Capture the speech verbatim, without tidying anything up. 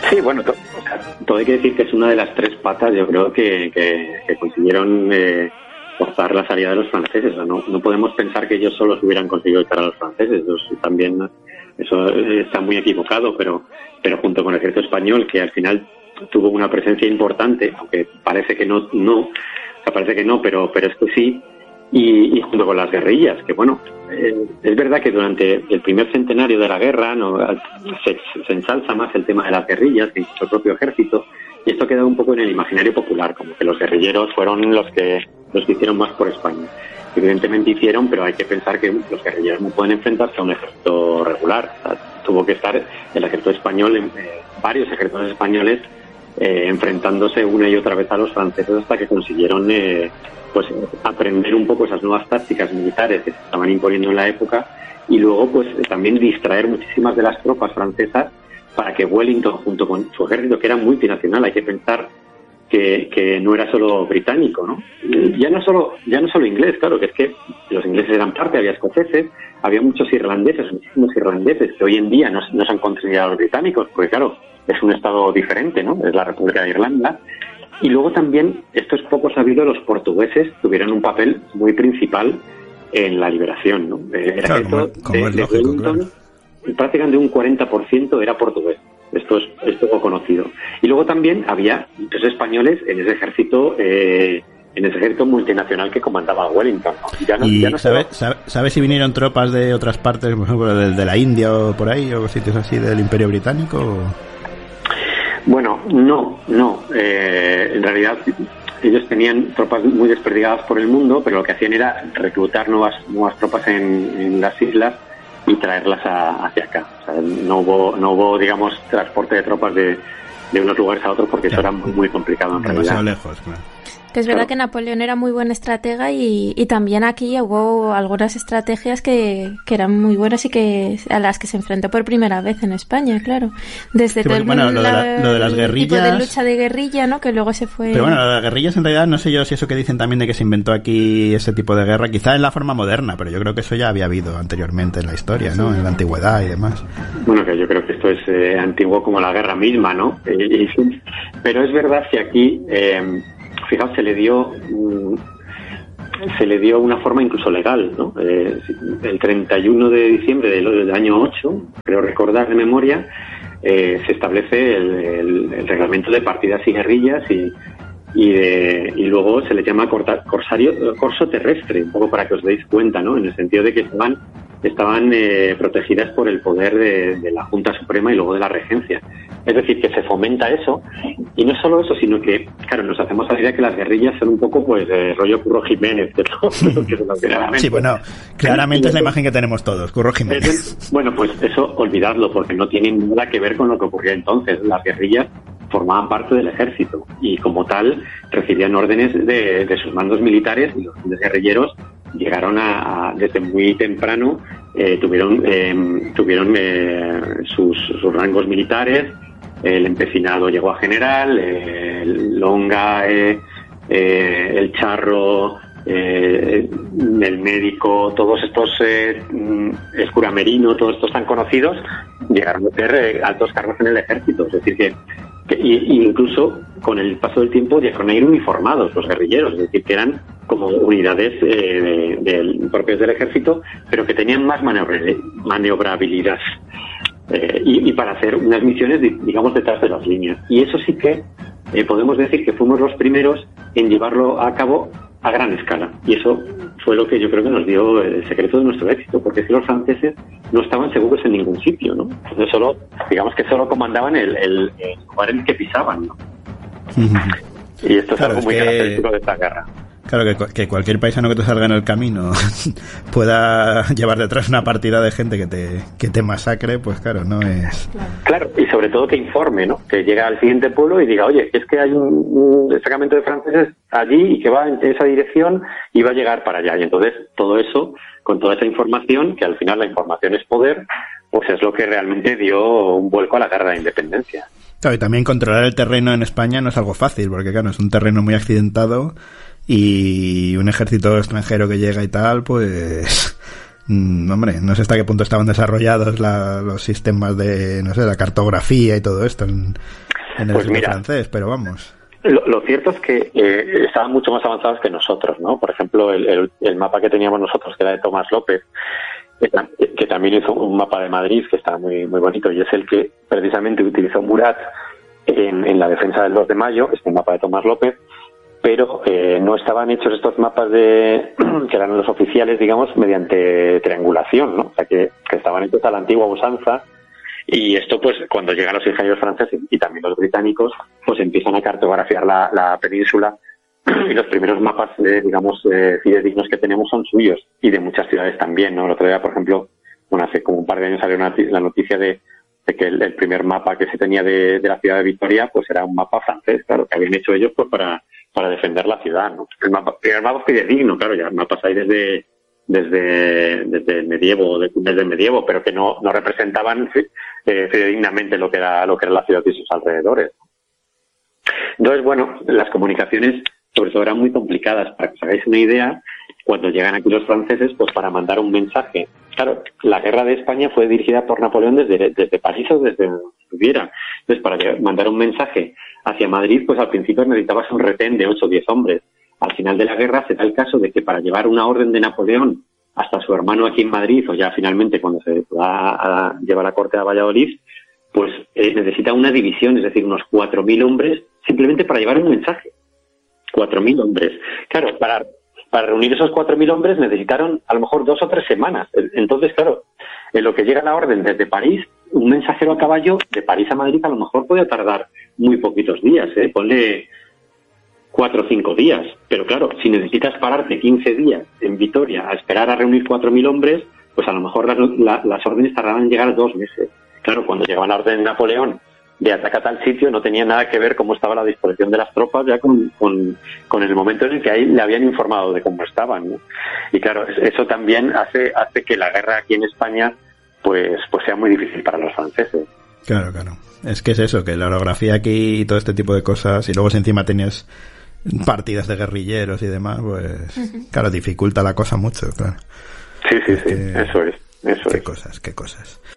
Sí, bueno, to, o sea, todo hay que decir que es una de las tres patas, yo creo, que, que, que consiguieron eh, forzar la salida de los franceses. O sea, no, no podemos pensar que ellos solos hubieran conseguido echar a los franceses. Eso también eso está muy equivocado, pero, pero junto con el ejército español, que al final tuvo una presencia importante, aunque parece que no, no, o sea, parece que no, pero, pero es que sí. Y, y junto con las guerrillas, que bueno, eh, es verdad que durante el primer centenario de la guerra no se, se ensalza más el tema de las guerrillas que incluso el propio ejército, y esto queda un poco en el imaginario popular, como que los guerrilleros fueron los que los que hicieron más por España. Evidentemente hicieron, pero hay que pensar que los guerrilleros no pueden enfrentarse a un ejército regular. O sea, tuvo que estar el ejército español, eh, varios ejércitos españoles eh, enfrentándose una y otra vez a los franceses hasta que consiguieron eh, pues aprender un poco esas nuevas tácticas militares que se estaban imponiendo en la época, y luego pues también distraer muchísimas de las tropas francesas para que Wellington, junto con su ejército, que era multinacional, hay que pensar que, que no era solo británico, ¿no? Ya no solo ya no solo inglés, claro, que es que los ingleses eran parte, había escoceses, había muchos irlandeses, muchísimos irlandeses que hoy en día no, no son considerados británicos, porque claro, es un estado diferente, ¿no? Es la República de Irlanda. Y luego también, esto es poco sabido, los portugueses tuvieron un papel muy principal en la liberación, ¿no? El claro, ejército como, como de, es de lógico, Wellington, claro. prácticamente un cuarenta por ciento era portugués. Esto es, es poco conocido. Y luego también había muchos españoles en ese ejército, eh, en ese ejército multinacional que comandaba Wellington, ¿no? Ya no, ¿Y ya no sabe, solo... sabe, sabe si vinieron tropas de otras partes, por ejemplo, de, de la India o por ahí, o sitios así del Imperio Británico? O... Bueno, no, no. Eh, en realidad ellos tenían tropas muy desperdigadas por el mundo, pero lo que hacían era reclutar nuevas nuevas tropas en, en las islas y traerlas a, hacia acá. O sea, no hubo, no hubo, digamos, transporte de tropas de, de unos lugares a otros, porque eso era muy, muy complicado en demasiado realidad. lejos, claro. Que es verdad Claro. que Napoleón era muy buen estratega y, y también aquí hubo algunas estrategias que, que eran muy buenas y que a las que se enfrentó por primera vez en España, claro. Desde Sí, todo bueno, el, lo de la- lo de las el guerrillas- tipo de lucha de guerrilla, ¿no? Que luego se fue... Pero bueno, las guerrillas en realidad, no sé yo si eso que dicen también de que se inventó aquí ese tipo de guerra, quizá en la forma moderna, pero yo creo que eso ya había habido anteriormente en la historia, ¿no? En la antigüedad y demás. Bueno, que yo creo que esto es eh, antiguo como la guerra misma, ¿no? Eh, y sí, pero es verdad que aquí, eh, fijaos, se le dio mm, se le dio una forma incluso legal, ¿no? Eh, el treinta y uno de diciembre del, del año ocho, creo recordar de memoria, eh, se establece el, el, el reglamento de partidas y guerrillas y y, de, y luego se le llama corta, corsario, corso terrestre, un poco para que os deis cuenta, ¿no? En el sentido de que estaban estaban eh, protegidas por el poder de, de la Junta Suprema y luego de la Regencia. Es decir, que se fomenta eso, y no solo eso, sino que, claro, nos hacemos a la idea que las guerrillas son un poco, pues, eh, rollo Curro Jiménez, que claramente... Sí, bueno, claramente es la imagen que tenemos todos, Curro Jiménez. Bueno, pues eso, olvidadlo, porque no tiene nada que ver con lo que ocurría entonces. Las guerrillas formaban parte del ejército y, como tal, recibían órdenes de, de sus mandos militares, y los guerrilleros llegaron a, a desde muy temprano, eh, tuvieron eh, tuvieron eh, sus, sus rangos militares. El empecinado llegó a general, eh, el longa, eh, eh, el charro, eh, el médico, todos estos, eh, el curamerino, todos estos tan conocidos, llegaron a ser eh, altos cargos en el ejército. Es decir, que, que y, y incluso con el paso del tiempo llegaron a ir uniformados los guerrilleros, es decir, que eran como unidades eh, de, de, propias del ejército, pero que tenían más maniobra- maniobrabilidad. Eh, y, y para hacer unas misiones, digamos, detrás de las líneas. Y eso sí que eh, podemos decir que fuimos los primeros en llevarlo a cabo a gran escala. Y eso fue lo que yo creo que nos dio el secreto de nuestro éxito, porque si los franceses no estaban seguros en ningún sitio, ¿no? Entonces solo, digamos que solo comandaban el, el, el lugar en el que pisaban, ¿no? Y esto es Claro, algo muy es que... característico de esta guerra. Claro, que, que cualquier paisano que te salga en el camino pueda llevar detrás una partida de gente que te, que te masacre, pues claro, no es... Claro, y sobre todo que informe, ¿no? Que llegue al siguiente pueblo y diga, oye, es que hay un, un destacamento de franceses allí y que va en esa dirección y va a llegar para allá. Y entonces todo eso, con toda esa información, que al final la información es poder, pues es lo que realmente dio un vuelco a la guerra de independencia. Claro, y también controlar el terreno en España no es algo fácil, porque claro, es un terreno muy accidentado y un ejército extranjero que llega y tal, pues Mm, hombre, no sé hasta qué punto estaban desarrollados la, los sistemas de, no sé, la cartografía y todo esto en, en el pues mira, francés, pero vamos. Lo, lo cierto es que eh, estaban mucho más avanzados que nosotros, ¿no? Por ejemplo, el, el, el mapa que teníamos nosotros, que era de Tomás López, que, que también hizo un mapa de Madrid que está muy muy bonito, y es el que precisamente utilizó Murat en, en la defensa del dos de mayo, este mapa de Tomás López, pero eh, no estaban hechos estos mapas de que eran los oficiales, digamos, mediante triangulación, ¿no? O sea, que, que estaban hechos a la antigua usanza, y esto, pues, cuando llegan los ingenieros franceses y también los británicos, pues empiezan a cartografiar la, la península, y los primeros mapas, eh, digamos, eh, fidedignos que tenemos son suyos, y de muchas ciudades también, ¿no? El otro día, por ejemplo, bueno, hace como un par de años salió una, la noticia de de que el, el primer mapa que se tenía de, de la ciudad de Vitoria, pues era un mapa francés, claro, que habían hecho ellos pues para para defender la ciudad, ¿no? El mapa, el mapa fidedigno, claro, ya mapas hay desde desde desde el medievo, desde el medievo, pero que no no representaban eh, fidedignamente lo que era lo que era la ciudad y sus alrededores. Entonces, bueno, las comunicaciones sobre todo eran muy complicadas. Para que os hagáis una idea, cuando llegan aquí los franceses, pues para mandar un mensaje. Claro, la guerra de España fue dirigida por Napoleón desde, desde París o desde donde estuviera. Entonces, para mandar un mensaje hacia Madrid, pues al principio necesitabas un retén de ocho o diez hombres. Al final de la guerra se da el caso de que para llevar una orden de Napoleón hasta su hermano aquí en Madrid, o ya finalmente cuando se va a llevar la corte a Valladolid, pues eh, necesita una división, es decir, unos cuatro mil hombres, simplemente para llevar un mensaje. cuatro mil hombres. Claro, para... Para reunir esos cuatro mil hombres necesitaron a lo mejor dos o tres semanas. Entonces, claro, en lo que llega la orden desde París, un mensajero a caballo de París a Madrid a lo mejor puede tardar muy poquitos días, ¿eh? Ponle cuatro o cinco días. Pero claro, si necesitas pararte quince días en Vitoria a esperar a reunir cuatro mil hombres, pues a lo mejor las, la, las órdenes tardaban en llegar dos meses. Claro, cuando llegaba la orden de Napoleón de atacar tal sitio, no tenía nada que ver cómo estaba la disposición de las tropas ya con, con, con el momento en el que ahí le habían informado de cómo estaban, ¿no? Y claro, eso también hace hace que la guerra aquí en España pues pues sea muy difícil para los franceses. Claro, claro. Es que es eso, que la orografía aquí y todo este tipo de cosas, y luego si encima tenías partidas de guerrilleros y demás, pues uh-huh. claro, dificulta la cosa mucho, claro. Sí, sí, sí, que, eso es, eso qué es. cosas, qué cosas.